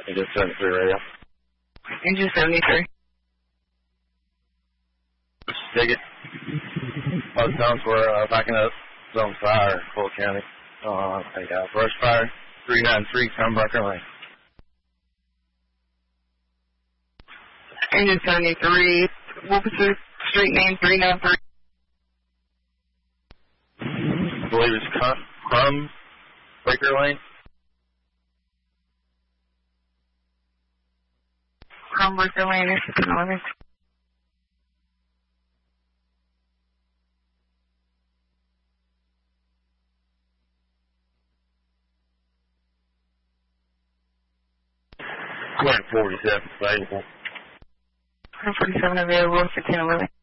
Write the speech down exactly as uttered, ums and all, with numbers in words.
Engine seventy-three radio. Engine seventy-three. Take it. Both zones were uh, backing up. Zone fire, Full County. Uh, take out brush fire. three ninety-three, Sunbreaker Lane. Engine seventy-three. What was the street name? three ninety-three. I believe it's Crum, Crum Breaker Lane. Crum Breaker Lane is the eleven. one forty-seven available. one forty-seven available, fifteen eleven.